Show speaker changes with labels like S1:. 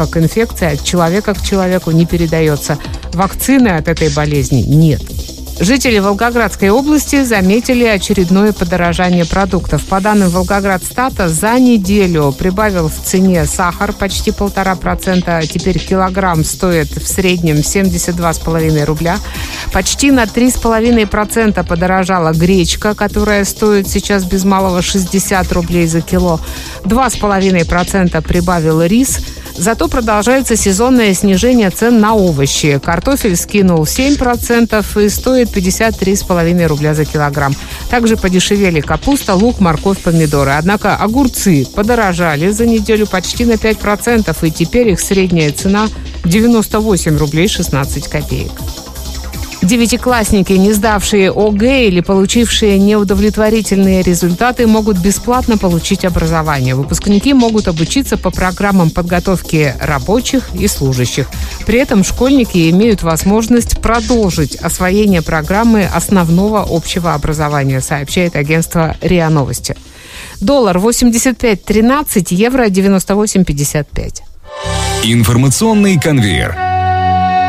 S1: как инфекция от человека к человеку не передается. Вакцины от этой болезни нет. Жители Волгоградской области заметили очередное подорожание продуктов. По данным Волгоградстата, за неделю прибавил в цене сахар почти 1,5%. Теперь килограмм стоит в среднем 72,5 рубля. Почти на 3,5% подорожала гречка, которая стоит сейчас без малого 60 рублей за кило. 2,5% прибавил рис. Зато продолжается сезонное снижение цен на овощи. Картофель скинул 7% и стоит 53,5 рубля за килограмм. Также подешевели капуста, лук, морковь, помидоры. Однако огурцы подорожали за неделю почти на 5%, и теперь их средняя цена 98 рублей 16 копеек. Девятиклассники, не сдавшие ОГЭ или получившие неудовлетворительные результаты, могут бесплатно получить образование. Выпускники могут обучиться по программам подготовки рабочих и служащих. При этом школьники имеют возможность продолжить освоение программы основного общего образования, сообщает агентство РИА Новости. Доллар 85.13, евро 98.55.
S2: Информационный конвейер.